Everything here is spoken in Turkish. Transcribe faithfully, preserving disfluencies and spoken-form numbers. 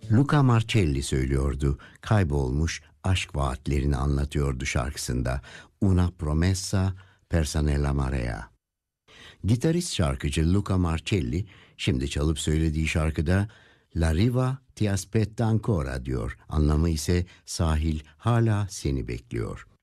Luca Marcelli söylüyordu. Kaybolmuş aşk vaatlerini anlatıyordu şarkısında. Una promessa persa nella marea. Gitarist şarkıcı Luca Marcelli şimdi çalıp söylediği şarkıda La riva ti aspetta ancora diyor. Anlamı ise sahil hala seni bekliyor.